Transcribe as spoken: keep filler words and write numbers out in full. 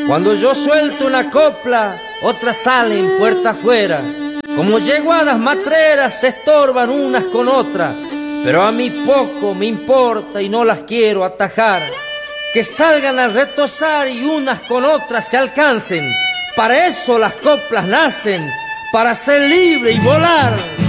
Cuando yo suelto una copla, otras salen puerta afuera. Como yeguadas matreras se estorban unas con otras, pero a mí poco me importa y no las quiero atajar. Que salgan a retozar y unas con otras se alcancen. Para eso las coplas nacen, para ser libre y volar.